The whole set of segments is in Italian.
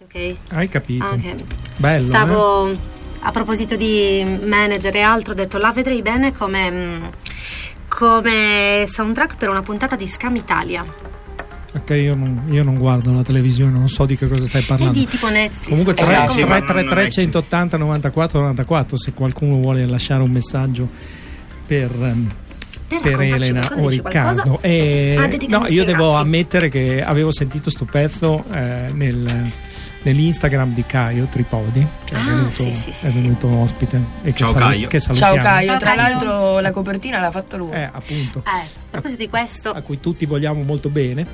ok? Hai capito? Okay. Bello. Stavo a proposito di manager e altro, ho detto la vedrei bene come soundtrack per una puntata di Scam Italia. Ok, io non guardo la televisione, non so di che cosa stai parlando. Di tipo Netflix. Comunque 333 180 94 94 se qualcuno vuole lasciare un messaggio per Elena o Riccardo. No, io devo ammettere che avevo sentito sto pezzo nell'Instagram di Caio Tripodi, che è venuto ospite e Ciao Caio. Che salutiamo. Ciao Caio, tra l'altro la copertina l'ha fatto lui. Appunto. A proposito di questo, a cui tutti vogliamo molto bene.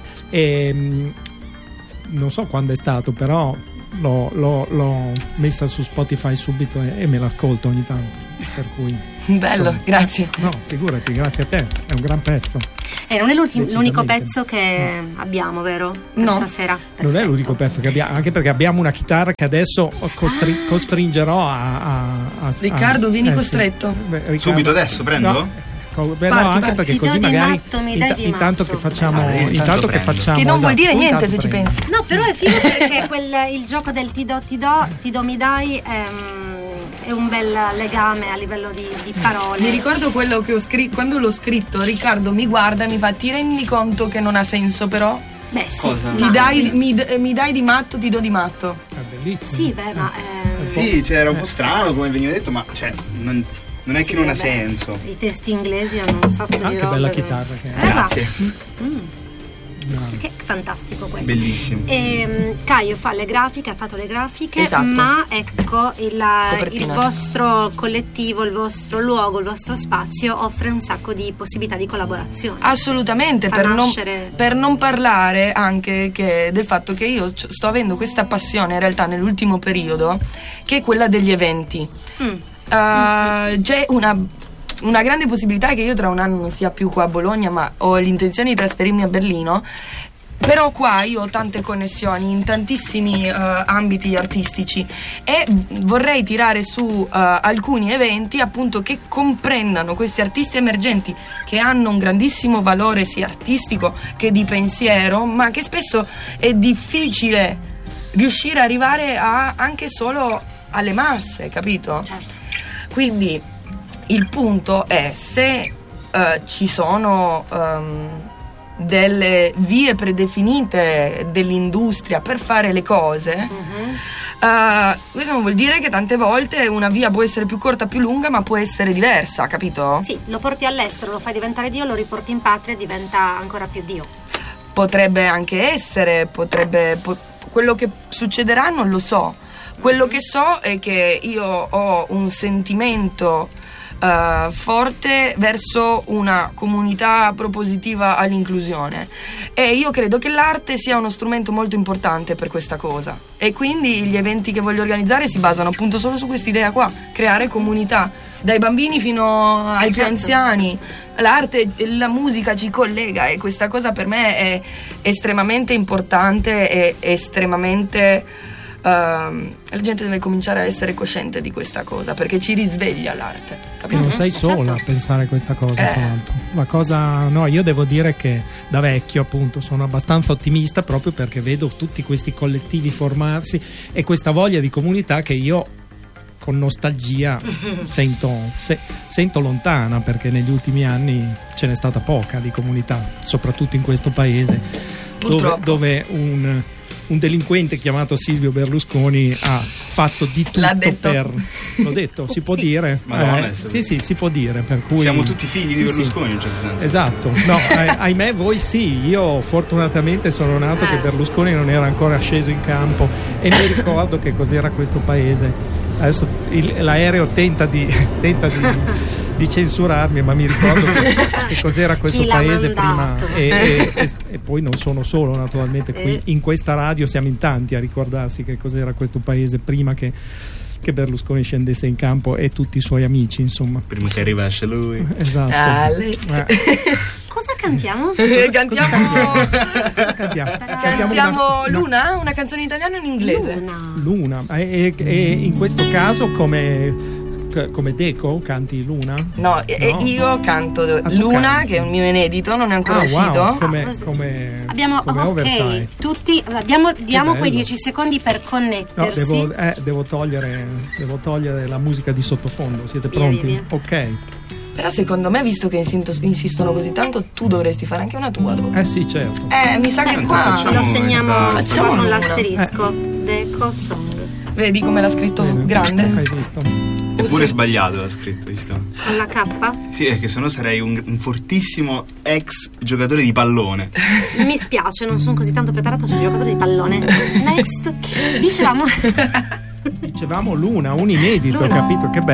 Non so quando è stato, però l'ho messa su Spotify subito e me l'ascolto ogni tanto, per cui bello, grazie. No, figurati, grazie a te, è un gran pezzo. Non è l'unico pezzo che abbiamo, vero? No, stasera. Non è l'unico pezzo che abbiamo, anche perché abbiamo una chitarra che adesso costringerò a Riccardo, vieni costretto. Riccardo, subito adesso prendo? No. Anche perché così magari intanto che facciamo che non vuol dire niente se ci pensi. No, però è figo perché il gioco del ti do mi dai è un bel legame a livello di parole. Mi ricordo quello che ho scritto quando l'ho scritto. Riccardo mi guarda e mi fa: ti rendi conto che non ha senso, però? Beh sì. Mi dai di matto, ti do di matto. È bellissimo. Sì, beh, ma sì, cioè, era un po' strano come veniva detto, ma cioè non è che non ha senso. I testi inglesi hanno un sacco di roba. Che bella chitarra che è. Grazie. Che fantastico questo. Bellissimo. Caio fa le grafiche, ha fatto le grafiche, esatto. Ma ecco il vostro collettivo, il vostro luogo, il vostro spazio offre un sacco di possibilità di collaborazione. Assolutamente, per non parlare anche del fatto che io sto avendo questa passione in realtà nell'ultimo periodo, che è quella degli eventi. C'è una grande possibilità che io tra un anno non sia più qua a Bologna, ma ho l'intenzione di trasferirmi a Berlino. Però qua io ho tante connessioni in tantissimi ambiti artistici e vorrei tirare su alcuni eventi appunto che comprendano questi artisti emergenti che hanno un grandissimo valore sia artistico che di pensiero, ma che spesso è difficile riuscire ad arrivare anche solo alle masse, capito? Certo. Quindi il punto è se ci sono delle vie predefinite dell'industria per fare le cose, questo non vuol dire che tante volte una via può essere più corta, più lunga, ma può essere diversa, capito? Sì, lo porti all'estero, lo fai diventare Dio, lo riporti in patria e diventa ancora più Dio. Potrebbe anche essere, quello che succederà non lo so. Quello che so è che io ho un sentimento forte verso una comunità propositiva all'inclusione e io credo che l'arte sia uno strumento molto importante per questa cosa, e quindi gli eventi che voglio organizzare si basano appunto solo su quest'idea qua: creare comunità dai bambini fino ai più anziani. L'arte e la musica ci collega e questa cosa per me è estremamente importante e estremamente la gente deve cominciare a essere cosciente di questa cosa, perché ci risveglia l'arte, capito? E non sei sola a pensare a questa cosa, tra l'altro. La cosa, no, io devo dire che da vecchio appunto sono abbastanza ottimista, proprio perché vedo tutti questi collettivi formarsi e questa voglia di comunità che io con nostalgia sento lontana, perché negli ultimi anni ce n'è stata poca di comunità, soprattutto in questo paese dove un delinquente chiamato Silvio Berlusconi ha fatto di tutto l'ho detto, si può dire? Madonna, sì, si può dire, per cui siamo tutti figli di Berlusconi in un certo senso. Esatto, no, ahimè voi sì, io fortunatamente sono nato che Berlusconi non era ancora sceso in campo e mi ricordo che cos'era questo paese. Adesso l'aereo tenta di censurarmi, ma mi ricordo che cos'era questo paese prima e poi non sono solo, naturalmente qui in questa radio siamo in tanti a ricordarsi che cos'era questo paese prima che Berlusconi scendesse in campo e tutti i suoi amici, insomma, prima che arrivasse lui. Esatto. Cosa cantiamo? Cantiamo Luna, una canzone italiana in inglese. Luna. E in questo caso come come Deco canti Luna? No, io canto Luna, canti. che è un mio inedito, non è ancora uscito. Wow, come Oversight. Tutti diamo quei 10 secondi per connettersi. No, devo togliere la musica di sottofondo. Siete pronti? Via. Ok. Però secondo me, visto che insistono così tanto, tu dovresti fare anche una tua dopo. Sì, certo. Mi sa che qua Lo segniamo facciamo con Luna. l'asterisco. Deco Song. Vedi come l'ha scritto grande? Hai visto? Eppure sbagliato l'ha scritto, visto? Con la K? Sì, è che sennò sarei un fortissimo ex giocatore di pallone. Mi spiace, non sono così tanto preparata sui giocatori di pallone. Next. Dicevamo Luna, un inedito, Luna. capito? Che bello.